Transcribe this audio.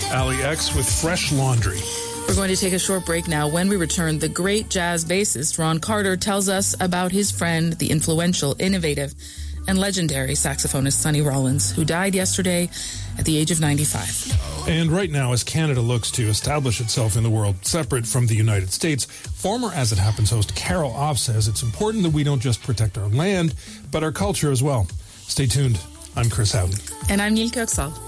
Ali X with Fresh Laundry. We're going to take a short break now. When we return, the great jazz bassist Ron Carter tells us about his friend, the influential, innovative, and legendary saxophonist Sonny Rollins, who died yesterday at the age of 95. And right now, as Canada looks to establish itself in the world separate from the United States, former As It Happens host Carol Off says it's important that we don't just protect our land, but our culture as well. Stay tuned. I'm Chris Howden. And I'm Neil Kirksall.